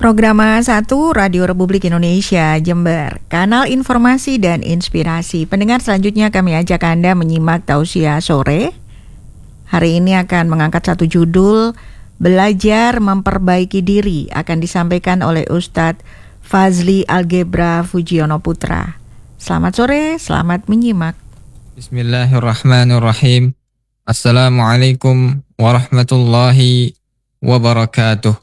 Program 1 Radio Republik Indonesia Jember, kanal informasi dan inspirasi. Pendengar, selanjutnya kami ajak Anda menyimak Tausiah Sore. Hari ini akan mengangkat satu judul, Belajar Memperbaiki Diri, akan disampaikan oleh Ustadz Fazli Algebra Fujiono Putra. Selamat sore, selamat menyimak. Bismillahirrahmanirrahim. Assalamualaikum warahmatullahi wabarakatuh.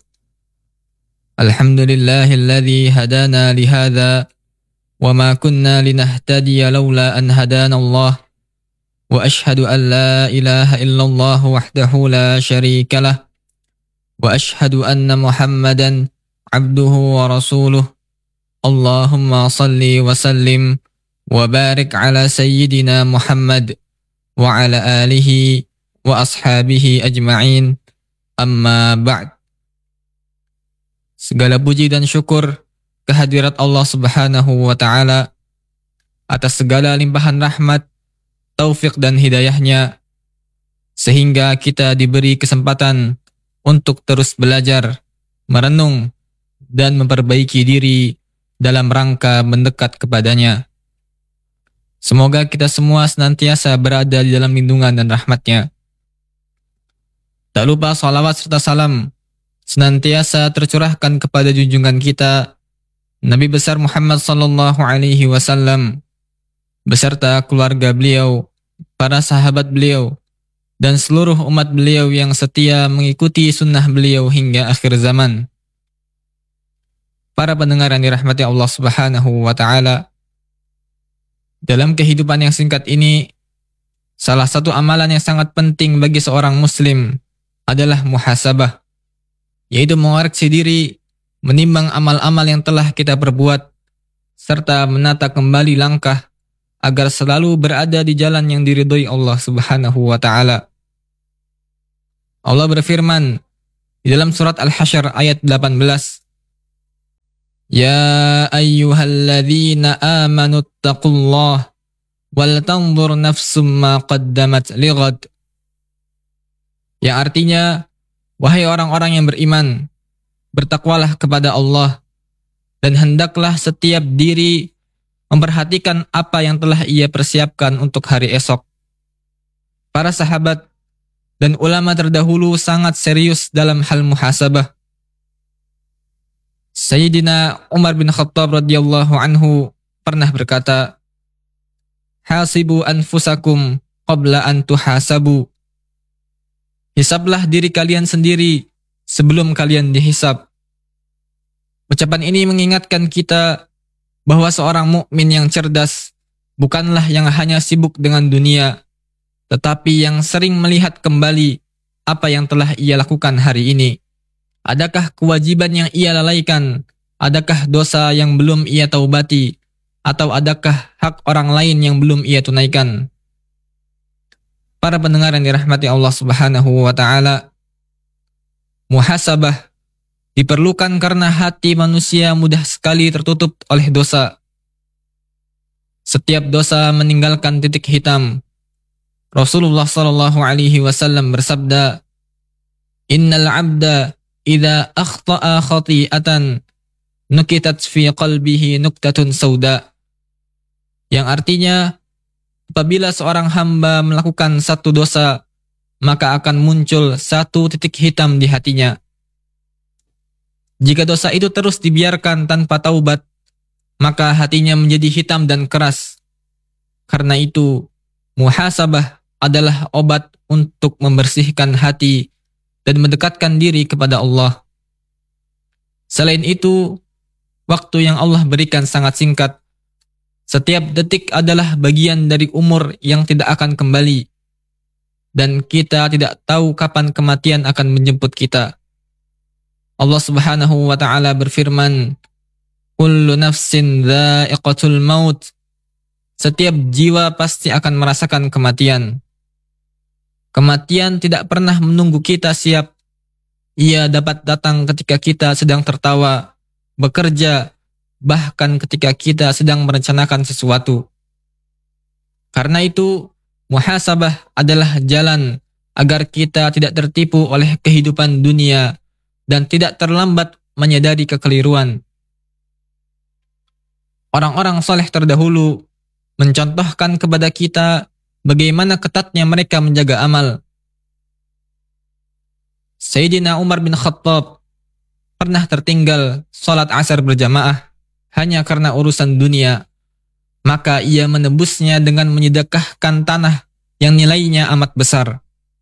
Alhamdulillahilladzi hadana lihadza wa ma kunna linahtadiya laula an hadana Allah wa ashhadu an la ilaha illallah wahdahu la syarika lah wa ashhadu anna Muhammadan abduhu wa rasuluh. Allahumma salli wa sallim wa barik ala sayyidina Muhammad wa ala alihi wa ashabihi ajma'in. Amma ba'd. Segala puji dan syukur kehadirat Allah Subhanahu wa Ta'ala atas segala limpahan rahmat, taufik dan hidayahnya, sehingga kita diberi kesempatan untuk terus belajar, merenung, dan memperbaiki diri dalam rangka mendekat kepadanya. Semoga kita semua senantiasa berada di dalam lindungan dan rahmatnya. Tak lupa salawat serta salam senantiasa tercurahkan kepada junjungan kita Nabi besar Muhammad sallallahu alaihi wasallam beserta keluarga beliau, para sahabat beliau, dan seluruh umat beliau yang setia mengikuti sunnah beliau hingga akhir zaman. Para pendengar yang dirahmati Allah Subhanahu wa Ta'ala, dalam kehidupan yang singkat ini, salah satu amalan yang sangat penting bagi seorang muslim adalah muhasabah, yaitu mengoreksi diri, menimbang amal-amal yang telah kita perbuat, serta menata kembali langkah agar selalu berada di jalan yang diridhoi Allah Subhanahu wa Ta'ala. Allah berfirman di dalam surat Al-Hasyr ayat 18, Ya ayyuhalladzina amanu attaqullah wal tanzur nafsum ma qaddamat lighad. Yang artinya, wahai orang-orang yang beriman, bertakwalah kepada Allah, dan hendaklah setiap diri memperhatikan apa yang telah ia persiapkan untuk hari esok. Para sahabat dan ulama terdahulu sangat serius dalam hal muhasabah. Sayyidina Umar bin Khattab radhiyallahu anhu pernah berkata, Hasibu anfusakum qabla an tuhasabu. Hisablah diri kalian sendiri sebelum kalian dihisab. Ucapan ini mengingatkan kita bahwa seorang mukmin yang cerdas bukanlah yang hanya sibuk dengan dunia, tetapi yang sering melihat kembali apa yang telah ia lakukan hari ini. Adakah kewajiban yang ia lalaikan? Adakah dosa yang belum ia taubati? Atau adakah hak orang lain yang belum ia tunaikan? Para pendengar yang dirahmati Allah Subhanahu wa Ta'ala, muhasabah diperlukan karena hati manusia mudah sekali tertutup oleh dosa. Setiap dosa meninggalkan titik hitam. Rasulullah sallallahu alaihi wasallam bersabda, Innal abda idza akhta'a khati'atan nukitat fi qalbihi nuktatun sauda. Yang artinya, apabila seorang hamba melakukan satu dosa, maka akan muncul satu titik hitam di hatinya. Jika dosa itu terus dibiarkan tanpa taubat, maka hatinya menjadi hitam dan keras. Karena itu, muhasabah adalah obat untuk membersihkan hati dan mendekatkan diri kepada Allah. Selain itu, waktu yang Allah berikan sangat singkat. Setiap detik adalah bagian dari umur yang tidak akan kembali. Dan kita tidak tahu kapan kematian akan menjemput kita. Allah Subhanahu wa Ta'ala berfirman, Kullu nafsin dha'iqatul maut. Setiap jiwa pasti akan merasakan kematian. Kematian tidak pernah menunggu kita siap. Ia dapat datang ketika kita sedang tertawa, bekerja, bahkan ketika kita sedang merencanakan sesuatu. Karena itu, muhasabah adalah jalan agar kita tidak tertipu oleh kehidupan dunia dan tidak terlambat menyadari kekeliruan. Orang-orang saleh terdahulu mencontohkan kepada kita bagaimana ketatnya mereka menjaga amal. Sayyidina Umar bin Khattab pernah tertinggal salat asar berjamaah hanya karena urusan dunia, maka ia menebusnya dengan menyedekahkan tanah yang nilainya amat besar.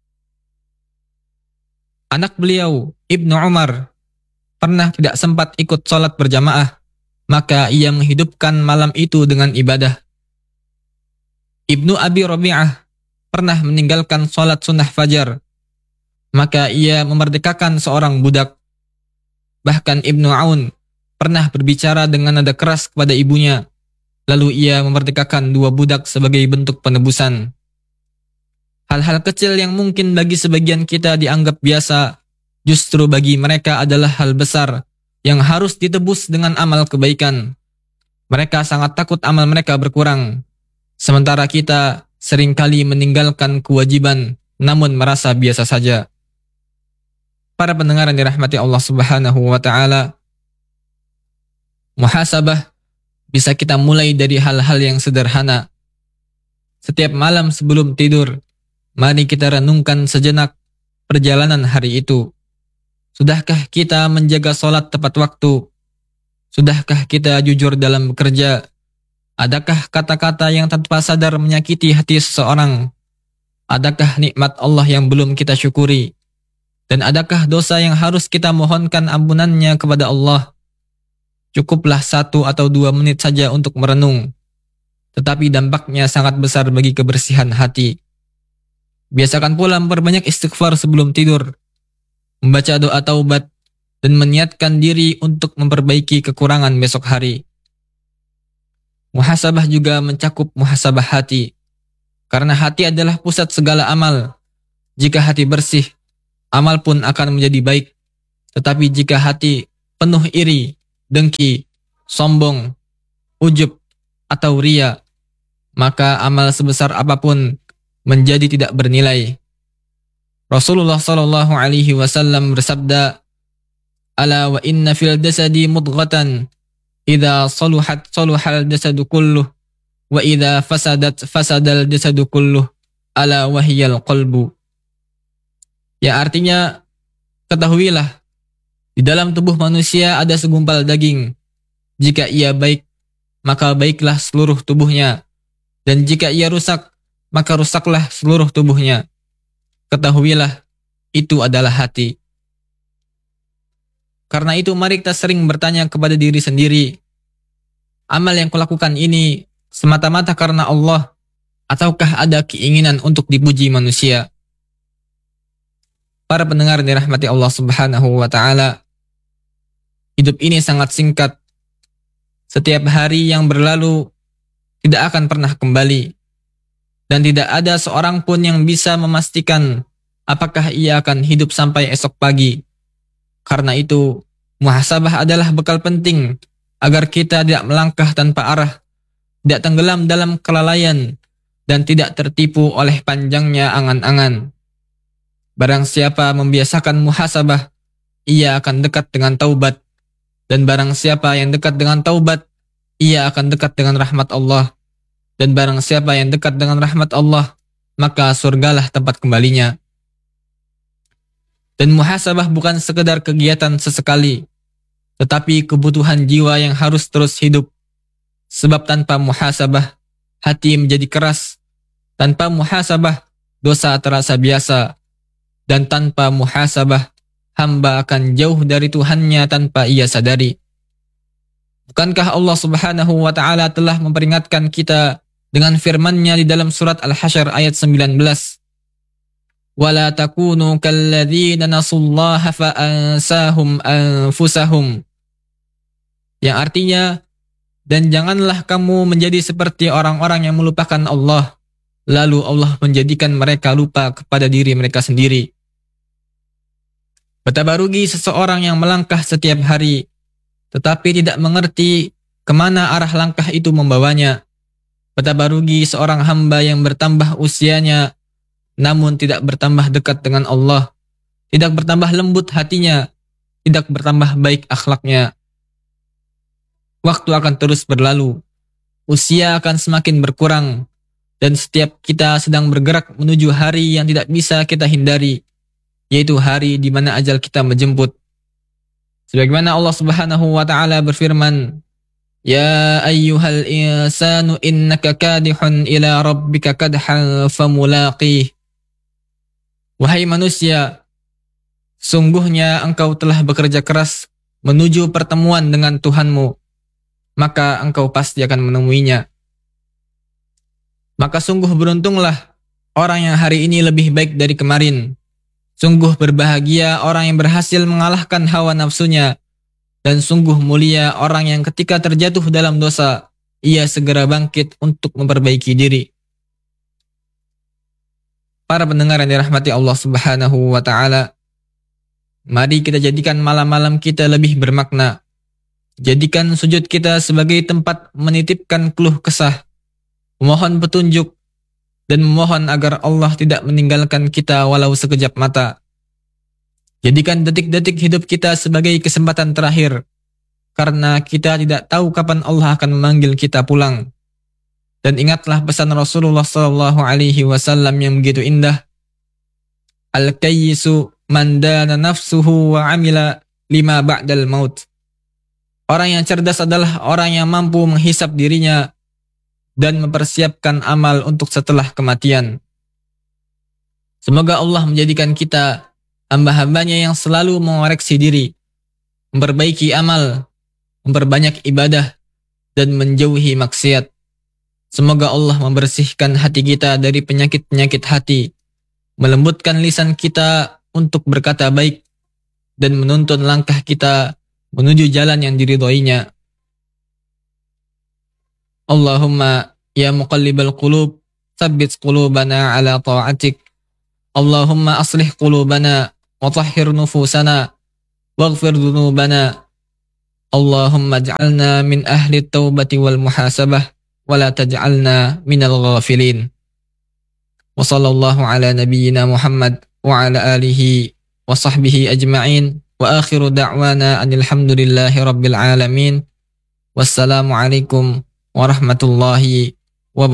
Anak beliau, Ibnu Umar, pernah tidak sempat ikut salat berjamaah, maka ia menghidupkan malam itu dengan ibadah. Ibnu Abi Rabi'ah pernah meninggalkan salat sunnah fajar, maka ia memerdekakan seorang budak. Bahkan Ibnu Aun pernah berbicara dengan nada keras kepada ibunya, lalu ia memerdekakan 2 budak sebagai bentuk penebusan. Hal-hal kecil yang mungkin bagi sebagian kita dianggap biasa, justru bagi mereka adalah hal besar yang harus ditebus dengan amal kebaikan. Mereka sangat takut amal mereka berkurang, sementara kita seringkali meninggalkan kewajiban namun merasa biasa saja. Para pendengar yang dirahmati Allah Subhanahu wa Ta'ala, muhasabah bisa kita mulai dari hal-hal yang sederhana. Setiap malam sebelum tidur, mari kita renungkan sejenak perjalanan hari itu. Sudahkah kita menjaga sholat tepat waktu? Sudahkah kita jujur dalam bekerja? Adakah kata-kata yang tanpa sadar menyakiti hati seseorang? Adakah nikmat Allah yang belum kita syukuri? Dan adakah dosa yang harus kita mohonkan ampunannya kepada Allah? Cukuplah 1 atau 2 menit saja untuk merenung, tetapi dampaknya sangat besar bagi kebersihan hati. Biasakan pula memperbanyak istighfar sebelum tidur, membaca doa taubat, dan meniatkan diri untuk memperbaiki kekurangan besok hari. Muhasabah juga mencakup muhasabah hati, karena hati adalah pusat segala amal. Jika hati bersih, amal pun akan menjadi baik. Tetapi jika hati penuh iri, dengki, sombong, ujub, atau ria, maka amal sebesar apapun menjadi tidak bernilai. Rasulullah sallallahu alaihi wasallam bersabda, "Ala wa inna fil jasadi mudghatan, idza saluhat saluhal jasadu kulluh, wa idza fasadat fasadal jasadu kulluh, ala wahiyal qalbu." Ya, artinya, ketahuilah, di dalam tubuh manusia ada segumpal daging. Jika ia baik, maka baiklah seluruh tubuhnya. Dan jika ia rusak, maka rusaklah seluruh tubuhnya. Ketahuilah, itu adalah hati. Karena itu mari kita sering bertanya kepada diri sendiri, amal yang kulakukan ini semata-mata karena Allah, ataukah ada keinginan untuk dipuji manusia? Para pendengar yang dirahmati Allah Subhanahu wa Ta'ala, hidup ini sangat singkat. Setiap hari yang berlalu tidak akan pernah kembali, dan tidak ada seorang pun yang bisa memastikan apakah ia akan hidup sampai esok pagi. Karena itu, muhasabah adalah bekal penting agar kita tidak melangkah tanpa arah, tidak tenggelam dalam kelalaian, dan tidak tertipu oleh panjangnya angan-angan. Barang siapa membiasakan muhasabah, ia akan dekat dengan taubat. Dan barang siapa yang dekat dengan taubat, ia akan dekat dengan rahmat Allah. Dan barang siapa yang dekat dengan rahmat Allah, maka surgalah tempat kembalinya. Dan muhasabah bukan sekedar kegiatan sesekali, tetapi kebutuhan jiwa yang harus terus hidup. Sebab tanpa muhasabah, hati menjadi keras. Tanpa muhasabah, dosa terasa biasa. Dan tanpa muhasabah, hamba akan jauh dari Tuhannya tanpa ia sadari. Bukankah Allah Subhanahu wa Ta'ala telah memperingatkan kita dengan firman-Nya di dalam surat Al-Hasyr ayat 19? وَلَا تَكُونُوا كَالَّذِينَ نَسُوا اللَّهَ فَأَنْسَاهُمْ أَنْفُسَهُمْ. Yang artinya, dan janganlah kamu menjadi seperti orang-orang yang melupakan Allah, lalu Allah menjadikan mereka lupa kepada diri mereka sendiri. Betapa rugi seseorang yang melangkah setiap hari, tetapi tidak mengerti kemana arah langkah itu membawanya. Betapa rugi seorang hamba yang bertambah usianya, namun tidak bertambah dekat dengan Allah, tidak bertambah lembut hatinya, tidak bertambah baik akhlaknya. Waktu akan terus berlalu, usia akan semakin berkurang, dan setiap kita sedang bergerak menuju hari yang tidak bisa kita hindari, yaitu hari di mana ajal kita menjemput. Sebagaimana Allah Subhanahu wa taala berfirman, "Ya ayyuhal insanu innaka kadihun ila rabbika kadhan famulaqih." Wahai manusia, sungguhnya engkau telah bekerja keras menuju pertemuan dengan Tuhanmu, maka engkau pasti akan menemuinya. Maka sungguh beruntunglah orang yang hari ini lebih baik dari kemarin. Sungguh berbahagia orang yang berhasil mengalahkan hawa nafsunya, dan sungguh mulia orang yang ketika terjatuh dalam dosa, ia segera bangkit untuk memperbaiki diri. Para pendengar yang dirahmati Allah Subhanahu wa taala, mari kita jadikan malam-malam kita lebih bermakna. Jadikan sujud kita sebagai tempat menitipkan keluh kesah, memohon petunjuk, dan memohon agar Allah tidak meninggalkan kita walau sekejap mata. Jadikan detik-detik hidup kita sebagai kesempatan terakhir, karena kita tidak tahu kapan Allah akan memanggil kita pulang. Dan ingatlah pesan Rasulullah SAW yang begitu indah. Al-kayyisu man dana nafsuhu wa amila lima ba'dal maut. Orang yang cerdas adalah orang yang mampu menghisap dirinya dan mempersiapkan amal untuk setelah kematian. Semoga Allah menjadikan kita hamba-hambanya yang selalu mengoreksi diri, memperbaiki amal, memperbanyak ibadah, dan menjauhi maksiat. Semoga Allah membersihkan hati kita dari penyakit-penyakit hati, melembutkan lisan kita untuk berkata baik, dan menuntun langkah kita menuju jalan yang diridhoinya. Allahumma ya muqallibal qulub, tsabbit qulubana ala ta'atik. Allahumma aslih qulubana wa tahhir nufusana waghfir dhunubana. Allahumma ij'alna min ahli taubati wal muhasabah wa la taj'alna minal ghafilin. Wa sallallahu ala nabiyyina Muhammad wa ala alihi wa sahbihi ajma'in. Wa akhiru da'wana anilhamdulillahi rabbil alamin. Wassalamu alaikum warahmatullahi